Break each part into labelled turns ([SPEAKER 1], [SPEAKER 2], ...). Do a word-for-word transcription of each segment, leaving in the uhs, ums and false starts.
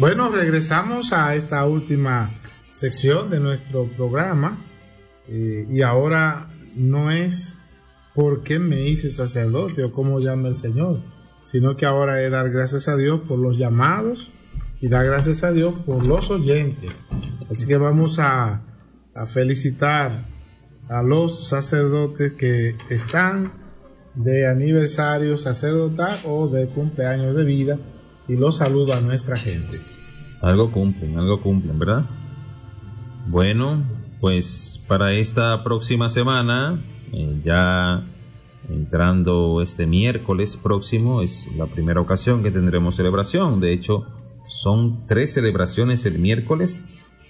[SPEAKER 1] Bueno, regresamos a esta última sección de nuestro programa eh, y ahora no es por qué me hice sacerdote o cómo llama el Señor, sino que ahora es dar gracias a Dios por los llamados y dar gracias a Dios por los oyentes. Así que vamos a, a felicitar a los sacerdotes que están de aniversario sacerdotal o de cumpleaños de vida, y los saludo a nuestra gente.
[SPEAKER 2] Algo cumplen, algo cumplen, ¿verdad? Bueno, pues para esta próxima semana, eh, ya entrando este miércoles próximo, es la primera ocasión que tendremos celebración. De hecho, son tres celebraciones el miércoles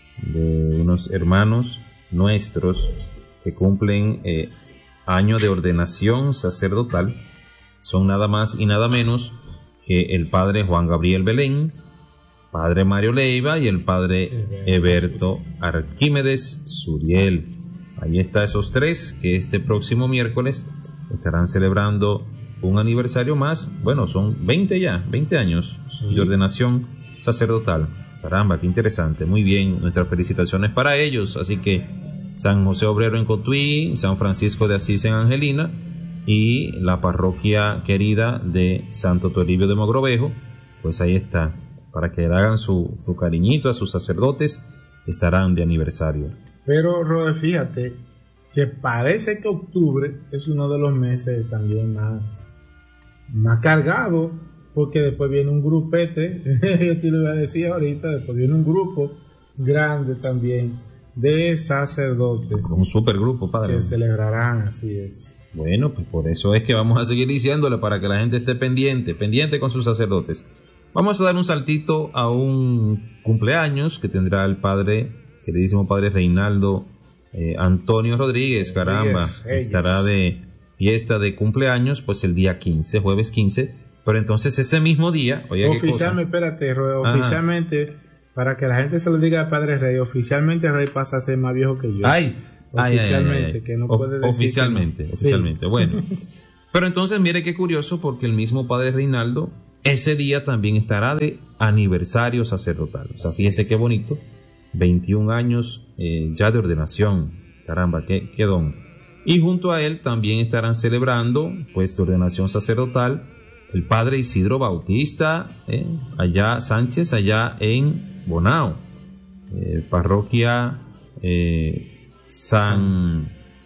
[SPEAKER 2] de unos hermanos nuestros que cumplen eh, año de ordenación sacerdotal. Son nada más y nada menos que el padre Juan Gabriel Belén, padre Mario Leiva y el padre Eberto Arquímedes Suriel. Ahí está esos tres que este próximo miércoles estarán celebrando un aniversario más. Bueno, son veinte ya, veinte años sí. de ordenación sacerdotal. Caramba, qué interesante. Muy bien, nuestras felicitaciones para ellos. Así que San José Obrero en Cotuí, San Francisco de Asís en Angelina y la parroquia querida de Santo Toribio de Mogrovejo, pues ahí está, para que le hagan su, su cariñito a sus sacerdotes, estarán de aniversario.
[SPEAKER 1] Pero, Roe, fíjate que parece que octubre es uno de los meses también más, más cargado, porque después viene un grupete, yo te lo iba a decir ahorita, después viene un grupo grande también de sacerdotes.
[SPEAKER 2] Un supergrupo, padre.
[SPEAKER 1] Que celebrarán, así es.
[SPEAKER 2] Bueno, pues por eso es que vamos a seguir diciéndole, para que la gente esté pendiente, pendiente con sus sacerdotes. Vamos a dar un saltito a un cumpleaños que tendrá el padre, queridísimo padre Reinaldo eh, Antonio Rodríguez, caramba, ellas, ellas. estará de fiesta de cumpleaños, pues el día quince, jueves quince, pero entonces ese mismo día, oye,
[SPEAKER 1] oficialmente, espérate, oficialmente, para que la gente se lo diga al padre Rey, oficialmente el Rey pasa a ser más viejo que yo.
[SPEAKER 2] Ay,
[SPEAKER 1] oficialmente,
[SPEAKER 2] ay, ay, ay.
[SPEAKER 1] que no puede decir
[SPEAKER 2] oficialmente,
[SPEAKER 1] no.
[SPEAKER 2] oficialmente,
[SPEAKER 1] sí.
[SPEAKER 2] Bueno. Pero entonces mire qué curioso, porque el mismo padre Reinaldo ese día también estará de aniversario sacerdotal. O sea, fíjese qué bonito, veintiún años eh, ya de ordenación. Caramba, qué, qué don. Y junto a él también estarán celebrando, pues, de ordenación sacerdotal, el padre Isidro Bautista, eh, allá Sánchez, allá en Bonao, eh, parroquia eh, San...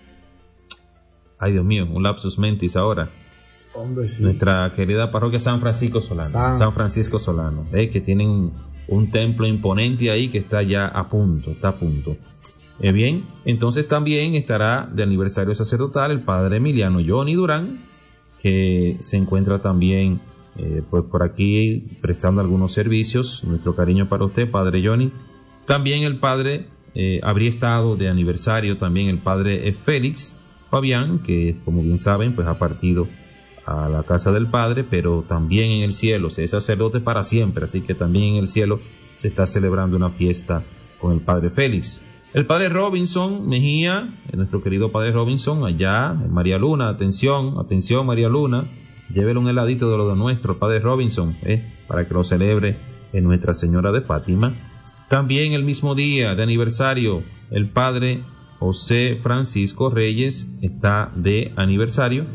[SPEAKER 2] Ay, Dios mío, un lapsus mentis ahora.
[SPEAKER 1] Hombre, sí.
[SPEAKER 2] Nuestra querida parroquia San Francisco Solano. San, San Francisco Solano, ¿eh? Que tienen un, un templo imponente ahí que está ya a punto, está a punto. Eh, bien, entonces también estará de aniversario sacerdotal el padre Emiliano Johnny Durán, que se encuentra también eh, pues por aquí prestando algunos servicios. Nuestro cariño para usted, padre Johnny. También el padre, eh, habría estado de aniversario también el padre Félix Fabián, que como bien saben, pues ha partido a la casa del Padre, pero también en el cielo, se es sacerdote para siempre, así que también en el cielo se está celebrando una fiesta con el Padre Félix. El Padre Robinson Mejía, nuestro querido Padre Robinson, allá en María Luna, atención, atención María Luna, llévele un heladito de lo de nuestro Padre Robinson, eh, para que lo celebre en Nuestra Señora de Fátima. También el mismo día de aniversario, el Padre José Francisco Reyes está de aniversario.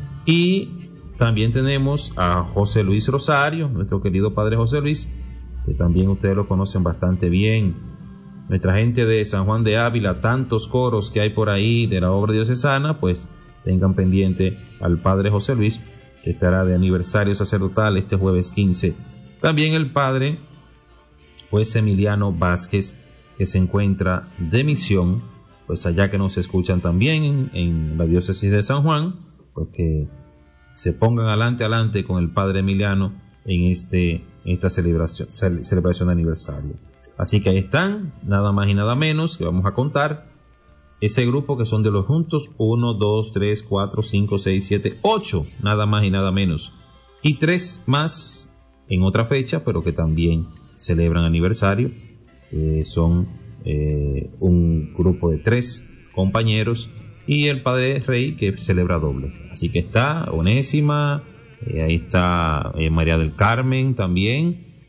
[SPEAKER 2] Y también tenemos a José Luis Rosario, nuestro querido Padre José Luis, que también ustedes lo conocen bastante bien. Nuestra gente de San Juan de Ávila, tantos coros que hay por ahí de la obra diocesana, pues tengan pendiente al Padre José Luis, que estará de aniversario sacerdotal este jueves quince. También el Padre, pues Emiliano Vázquez, que se encuentra de misión, pues allá que nos escuchan también en, en la diócesis de San Juan, porque se pongan adelante, adelante con el Padre Emiliano en, este, en esta celebración, celebración de aniversario. Así que ahí están, nada más y nada menos, que vamos a contar ese grupo que son de los juntos, uno, dos, tres, cuatro, cinco, seis, siete, ocho, nada más y nada menos. Y tres más en otra fecha, pero que también celebran aniversario. Eh, son eh, un grupo de tres compañeros y el Padre Rey, que celebra doble. Así que está Onésima, eh, ahí está eh, María del Carmen también,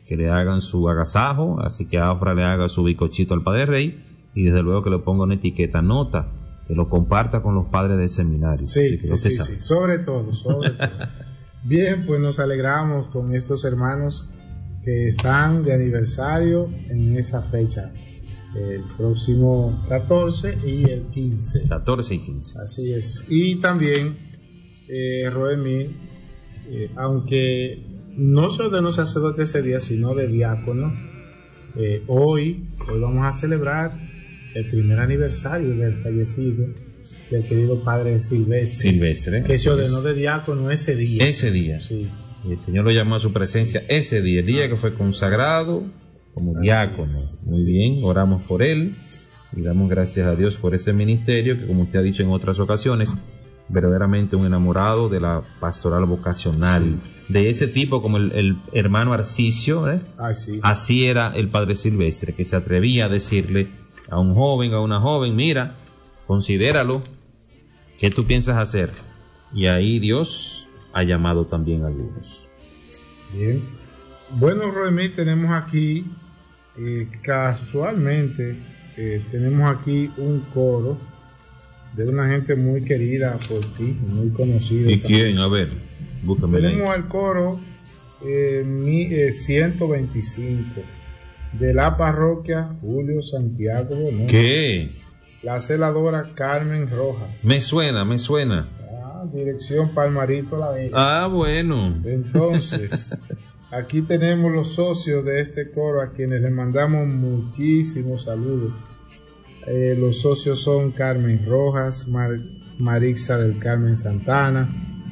[SPEAKER 2] que le hagan su agasajo, así que Afra le haga su bizcochito al Padre Rey, y desde luego que le ponga una etiqueta nota, que lo comparta con los padres del seminario.
[SPEAKER 1] Sí, sí, sí, sí, sobre todo, sobre todo. Bien, pues nos alegramos con estos hermanos que están de aniversario en esa fecha, el próximo catorce y el quince.
[SPEAKER 2] catorce y quince.
[SPEAKER 1] Así es. Y también, eh, Roemí, eh, aunque no se ordenó sacerdote ese día, sino de diácono, eh, hoy, hoy vamos a celebrar el primer aniversario del fallecido, del querido padre Silvestre.
[SPEAKER 2] Silvestre.
[SPEAKER 1] Que se ordenó de diácono ese día.
[SPEAKER 2] Ese día.
[SPEAKER 1] Sí.
[SPEAKER 2] El Señor lo llamó a su presencia sí. ese día, el día que fue consagrado como así diácono. Es. Muy así bien, es. Oramos por él y damos gracias a Dios por ese ministerio que, como usted ha dicho en otras ocasiones, verdaderamente un enamorado de la pastoral vocacional, sí. de ese tipo como el, el hermano Arcicio, ¿eh?
[SPEAKER 1] ah, sí.
[SPEAKER 2] Así era el padre Silvestre, que se atrevía a decirle a un joven, a una joven, mira, considéralo, ¿qué tú piensas hacer? Y ahí Dios ha llamado también a algunos.
[SPEAKER 1] Bien. Bueno, Roemí, tenemos aquí, eh, casualmente, eh, tenemos aquí un coro de una gente muy querida por ti, muy conocida.
[SPEAKER 2] ¿Y quién? A ver, búscame.
[SPEAKER 1] Tenemos al coro eh, mi, eh, ciento veinticinco de la parroquia Julio Santiago Bonet.
[SPEAKER 2] ¿Qué?
[SPEAKER 1] La celadora Carmen Rojas.
[SPEAKER 2] Me suena, me suena.
[SPEAKER 1] Dirección Palmarito La Vega.
[SPEAKER 2] Ah, bueno.
[SPEAKER 1] Entonces, aquí tenemos los socios de este coro a quienes les mandamos muchísimos saludos. Eh, los socios son Carmen Rojas, Mar Marixa del Carmen Santana,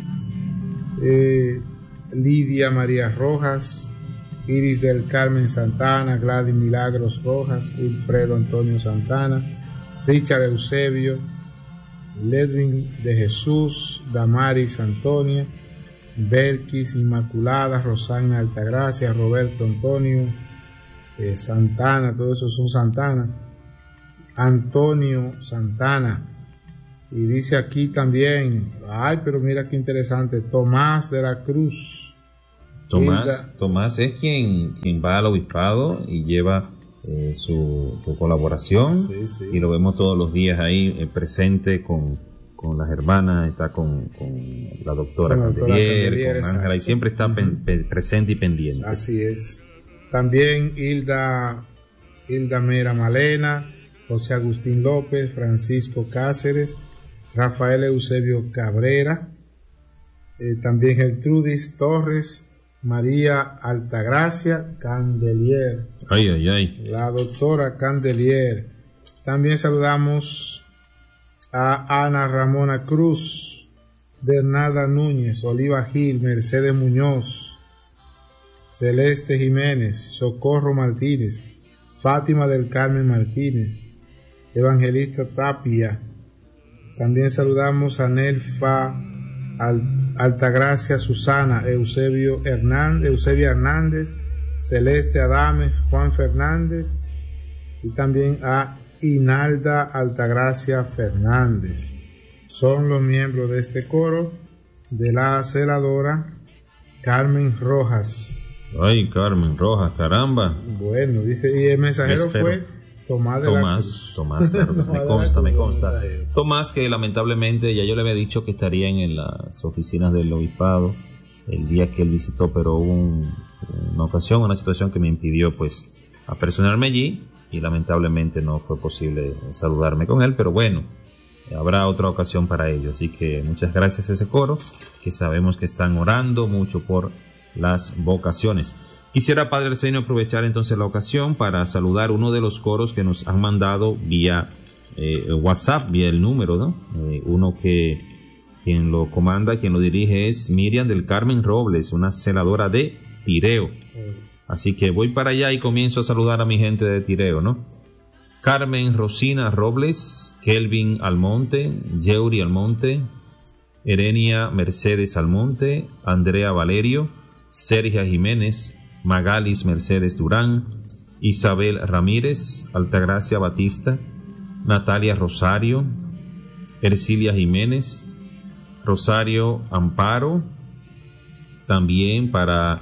[SPEAKER 1] eh, Lidia María Rojas, Iris del Carmen Santana, Gladys Milagros Rojas, Wilfredo Antonio Santana, Richard Eusebio, Ledwin de Jesús, Damaris Antonia, Belkis Inmaculada, Rosana Altagracia, Roberto Antonio eh, Santana, todos esos son Santana, Antonio Santana, y dice aquí también, ay, pero mira qué interesante, Tomás de la Cruz.
[SPEAKER 2] Tomás,
[SPEAKER 1] Hilda,
[SPEAKER 2] Tomás es quien, quien va al obispado y lleva Eh, su, su colaboración,
[SPEAKER 1] sí, sí.
[SPEAKER 2] y lo vemos todos los días ahí eh, presente con, con las hermanas, está con, con la doctora Candelier, con Ángela, y siempre está uh-huh. pen, pe, presente y pendiente.
[SPEAKER 1] Así es. También Hilda, Hilda Mera Malena, José Agustín López, Francisco Cáceres, Rafael Eusebio Cabrera, eh, también Gertrudis Torres, María Altagracia Candelier.
[SPEAKER 2] Ay, ay, ay.
[SPEAKER 1] La doctora Candelier. También saludamos a Ana Ramona Cruz, Bernarda Núñez, Oliva Gil, Mercedes Muñoz, Celeste Jiménez, Socorro Martínez, Fátima del Carmen Martínez, Evangelista Tapia. También saludamos a Nelfa Altagracia Susana, Eusebio Hernández, Eusebia Hernández, Celeste Adames, Juan Fernández, y también a Inalda Altagracia Fernández. Son los miembros de este coro de la celadora Carmen Rojas.
[SPEAKER 2] Ay, Carmen Rojas, caramba.
[SPEAKER 1] Bueno, dice, y el mensajero fue Tomás de
[SPEAKER 2] Tomás,
[SPEAKER 1] la
[SPEAKER 2] Tomás, claro, pues me consta, me consta. Tomás, que lamentablemente ya yo le había dicho que estaría en las oficinas del obispado el día que él visitó, pero hubo un, una ocasión, una situación que me impidió pues apersonarme allí, y lamentablemente no fue posible saludarme con él, pero bueno, habrá otra ocasión para ello. Así que muchas gracias a ese coro, que sabemos que están orando mucho por las vocaciones. Quisiera, Padre Arsenio, aprovechar entonces la ocasión para saludar uno de los coros que nos han mandado vía eh, WhatsApp, vía el número, ¿no? Eh, uno que quien lo comanda, quien lo dirige es Miriam del Carmen Robles, una celadora de Tireo. Así que voy para allá y comienzo a saludar a mi gente de Tireo, ¿no? Carmen Rosina Robles, Kelvin Almonte, Yeuri Almonte, Erenia Mercedes Almonte, Andrea Valerio, Sergia Jiménez, Magalis Mercedes Durán, Isabel Ramírez, Altagracia Batista, Natalia Rosario, Ercilia Jiménez, Rosario Amparo, también para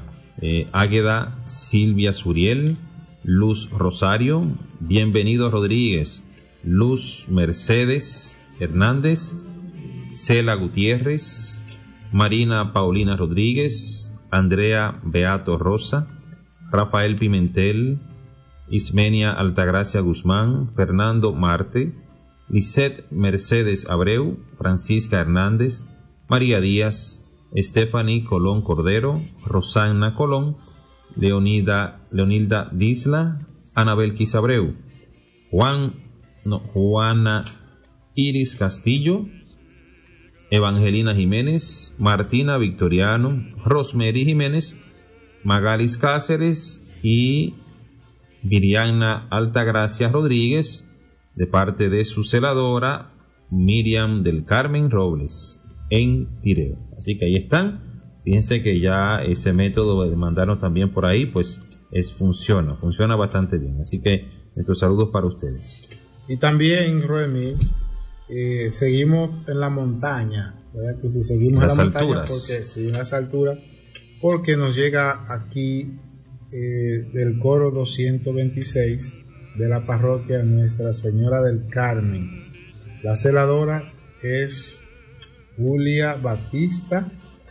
[SPEAKER 2] eh, Águeda Silvia Suriel, Luz Rosario, Bienvenido Rodríguez, Luz Mercedes Hernández, Cela Gutiérrez, Marina Paulina Rodríguez, Andrea Beato Rosa, Rafael Pimentel, Ismenia Altagracia Guzmán, Fernando Marte, Lisette Mercedes Abreu, Francisca Hernández, María Díaz, Stephanie Colón Cordero, Rosana Colón, Leonida, Leonilda Disla, Anabel Quisabreu, Juan, no, Juana Iris Castillo, Evangelina Jiménez, Martina Victoriano, Rosemary Jiménez, Magalis Cáceres y Viriana Altagracia Rodríguez, de parte de su celadora Miriam del Carmen Robles, en Tireo. Así que ahí están. Fíjense que ya ese método de mandarnos también por ahí, pues es, funciona, funciona bastante bien. Así que nuestros saludos para ustedes.
[SPEAKER 1] Y también, Roemí, eh, seguimos en la montaña, ¿verdad? Que si seguimos en
[SPEAKER 2] las
[SPEAKER 1] la
[SPEAKER 2] alturas.
[SPEAKER 1] montaña, porque sí, en las alturas, porque nos llega aquí eh, del coro doscientos veintiséis de la parroquia Nuestra Señora del Carmen. La celadora es Julia Batista,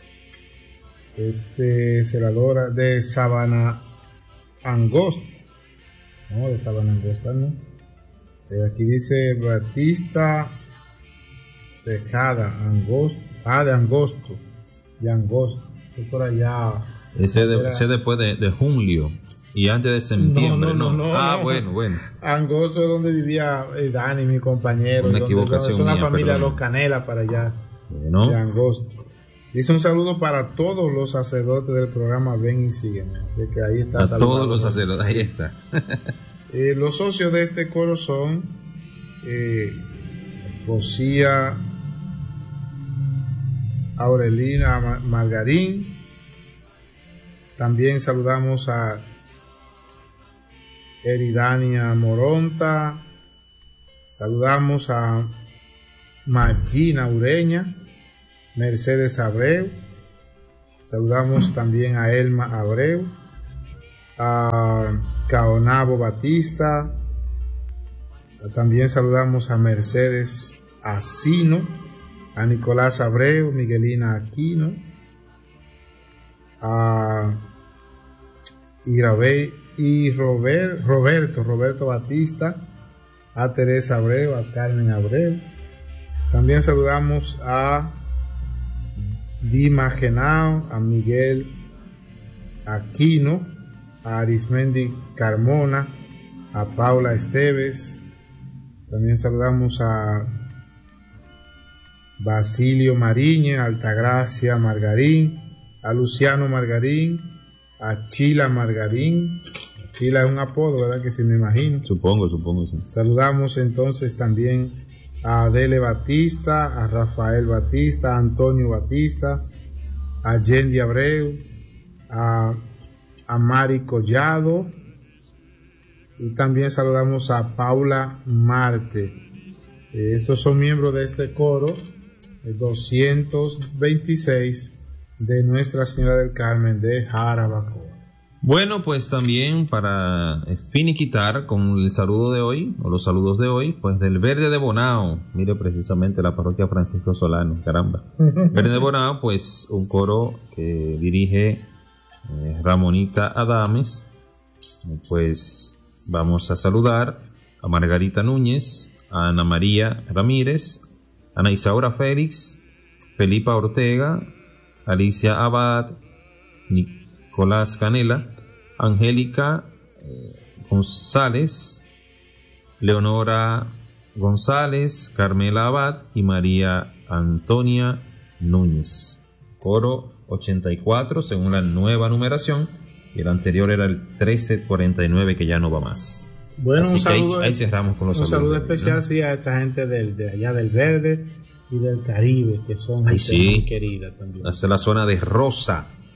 [SPEAKER 1] este, celadora de Sabana Angosta, no, de Sabana Angosta, no. Eh, aquí dice Batista de Cada Angosto, ah, de Angosto, de Angosto, es por allá.
[SPEAKER 2] Ese, de, ese después de, de julio y antes de septiembre, ¿no?
[SPEAKER 1] no, no, no
[SPEAKER 2] ah,
[SPEAKER 1] no.
[SPEAKER 2] bueno, bueno.
[SPEAKER 1] Angosto es donde vivía eh, Dani, mi compañero.
[SPEAKER 2] Una
[SPEAKER 1] donde,
[SPEAKER 2] equivocación
[SPEAKER 1] es una
[SPEAKER 2] mía,
[SPEAKER 1] familia
[SPEAKER 2] perdón.
[SPEAKER 1] Los Canela para allá,
[SPEAKER 2] Bueno.
[SPEAKER 1] de Angosto. Dice un saludo para todos los sacerdotes del programa Ven y Sígueme. Así que ahí está.
[SPEAKER 2] A todos los sacerdotes,
[SPEAKER 1] sí.
[SPEAKER 2] ahí está.
[SPEAKER 1] eh, los socios de este coro son eh, Josía Aurelina Mar- Margarín. También saludamos a Eridania Moronta. Saludamos a Magina Ureña, Mercedes Abreu. Saludamos también a Elma Abreu, a Caonabo Batista. También saludamos a Mercedes Asino, a Nicolás Abreu, Miguelina Aquino, a Irabe, y Robert, Roberto, Roberto Batista, a Teresa Abreu, a Carmen Abreu. También saludamos a Dima Genao, a Miguel Aquino, a Arismendi Carmona, a Paula Esteves. También saludamos a Basilio Mariñez, a Altagracia Margarín, a Luciano Margarín, a Chila Margarín. Chila es un apodo, ¿verdad? Que se me imagino.
[SPEAKER 2] Supongo, supongo. Sí.
[SPEAKER 1] Saludamos entonces también a Adele Batista, a Rafael Batista, a Antonio Batista, a Yendi Abreu, a, a Mari Collado, y también saludamos a Paula Marte. Eh, estos son miembros de este coro el doscientos veintiséis de Nuestra Señora del Carmen de Jarabacoa.
[SPEAKER 2] Bueno, pues también para finiquitar con el saludo de hoy, o los saludos de hoy, pues del Verde de Bonao, mire precisamente la parroquia Francisco Solano, caramba. Verde de Bonao, pues un coro que dirige eh, Ramonita Adames. Pues vamos a saludar a Margarita Núñez, a Ana María Ramírez, Ana Isaura Félix, Felipa Ortega, Alicia Abad, Nicolás Canela, Angélica eh, González, Leonora González, Carmela Abad y María Antonia Núñez. Coro ochenta y cuatro según la nueva numeración, y el anterior era el trece cuarenta y nueve, que ya no va más.
[SPEAKER 1] Bueno,
[SPEAKER 2] así
[SPEAKER 1] un
[SPEAKER 2] que
[SPEAKER 1] saludo,
[SPEAKER 2] ahí, ahí cerramos con los
[SPEAKER 1] un
[SPEAKER 2] saludos.
[SPEAKER 1] saludo especial, ¿no? Sí, a esta gente del, de allá del Verde y del Caribe, que son
[SPEAKER 2] Ay,
[SPEAKER 1] gente
[SPEAKER 2] sí.
[SPEAKER 1] muy querida también.
[SPEAKER 2] Esa es la zona de Rosa.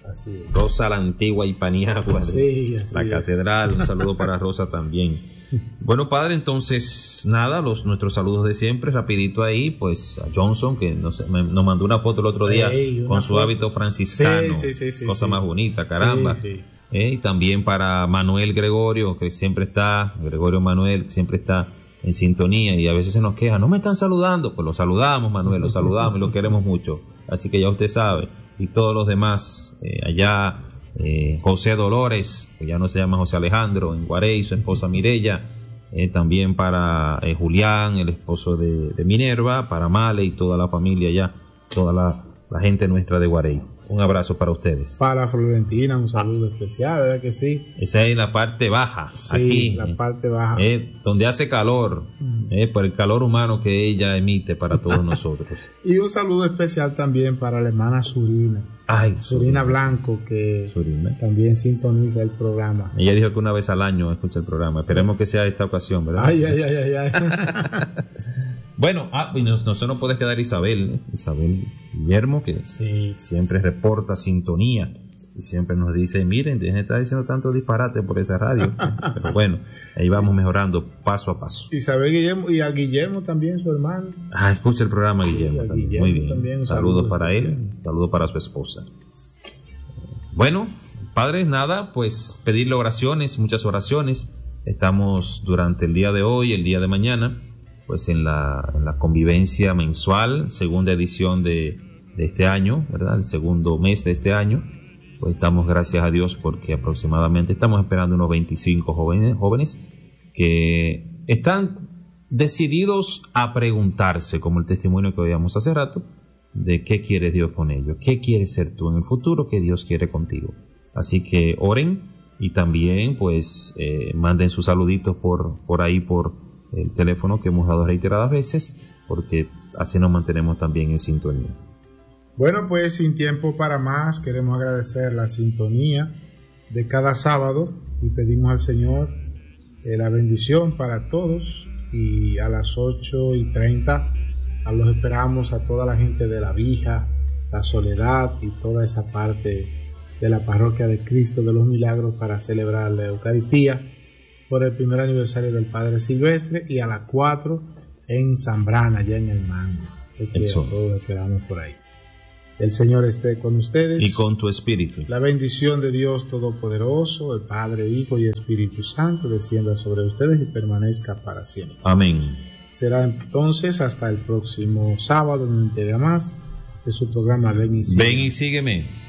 [SPEAKER 1] Así es.
[SPEAKER 2] Rosa la Antigua y Paniagua,
[SPEAKER 1] sí,
[SPEAKER 2] la
[SPEAKER 1] es.
[SPEAKER 2] catedral. Un saludo para Rosa también. Bueno, padre, entonces nada, los nuestros saludos de siempre, rapidito ahí, pues a Johnson, que nos, me, nos mandó una foto el otro día hey, con su foto. hábito franciscano, sí, sí, sí, sí, cosa sí. más bonita, caramba. Sí, sí. Eh, y también para Manuel Gregorio, que siempre está, Gregorio Manuel, que siempre está en sintonía y a veces se nos queja, no me están saludando, pues lo saludamos, Manuel, lo saludamos y lo queremos mucho, así que ya usted sabe, y todos los demás, eh, allá eh, José Dolores, que ya no se llama José Alejandro, en Guarey, su esposa Mirella, eh, también para eh, Julián, el esposo de, de Minerva, para Male y toda la familia allá, toda la, la gente nuestra de Guarey. Un abrazo para ustedes.
[SPEAKER 1] Para Florentina, un saludo ah. especial, ¿verdad que sí?
[SPEAKER 2] Esa es la parte baja,
[SPEAKER 1] sí,
[SPEAKER 2] aquí.
[SPEAKER 1] la parte baja.
[SPEAKER 2] Eh, donde hace calor, mm. eh, por el calor humano que ella emite para todos nosotros.
[SPEAKER 1] Y un saludo especial también para la hermana Surina.
[SPEAKER 2] Ay,
[SPEAKER 1] Surina, Surina Blanco, que Surina. también sintoniza el programa.
[SPEAKER 2] Ella dijo que una vez al año escucha el programa. Esperemos que sea esta ocasión, ¿verdad?
[SPEAKER 1] Ay, ay, ay, ay. ay.
[SPEAKER 2] Bueno, ah, no, no se nos puede quedar Isabel, ¿eh? Isabel Guillermo, que
[SPEAKER 1] sí.
[SPEAKER 2] siempre reporta sintonía y siempre nos dice, miren, dejen de estar diciendo tanto disparate por esa radio. Pero bueno, ahí vamos mejorando paso a paso.
[SPEAKER 1] Isabel Guillermo y a Guillermo también, su hermano.
[SPEAKER 2] Ah, escucha el programa, Guillermo. Sí, también.
[SPEAKER 1] Guillermo
[SPEAKER 2] muy bien.
[SPEAKER 1] También,
[SPEAKER 2] saludos
[SPEAKER 1] saludo
[SPEAKER 2] para
[SPEAKER 1] especial.
[SPEAKER 2] él, saludos para su esposa. Bueno, padres, nada, pues pedirle oraciones, muchas oraciones. Estamos durante el día de hoy, el día de mañana, pues en la, en la convivencia mensual, segunda edición de, de este año, ¿verdad? El segundo mes de este año. Pues estamos, gracias a Dios, porque aproximadamente estamos esperando unos veinticinco jóvenes, jóvenes que están decididos a preguntarse, como el testimonio que oíamos hace rato, de qué quiere Dios con ellos, qué quieres ser tú en el futuro, qué Dios quiere contigo. Así que oren y también pues eh, manden sus saluditos por, por ahí, por el teléfono que hemos dado reiteradas veces, porque así nos mantenemos también en sintonía.
[SPEAKER 1] Bueno, pues sin tiempo para más, queremos agradecer la sintonía de cada sábado y pedimos al Señor eh, la bendición para todos. Y a las ocho y treinta los esperamos a toda la gente de La Vija, La Soledad y toda esa parte de la parroquia de Cristo de los Milagros para celebrar la Eucaristía por el primer aniversario del Padre Silvestre, y a las cuatro en Zambrana, allá en el Mango. Todos esperamos por ahí. El Señor esté con ustedes.
[SPEAKER 2] Y con tu espíritu.
[SPEAKER 1] La bendición de Dios Todopoderoso, el Padre, Hijo y Espíritu Santo, descienda sobre ustedes y permanezca para siempre.
[SPEAKER 2] Amén.
[SPEAKER 1] Será entonces hasta el próximo sábado, en una entrega más de su programa Ven y Sígueme.
[SPEAKER 2] Ven y Sígueme.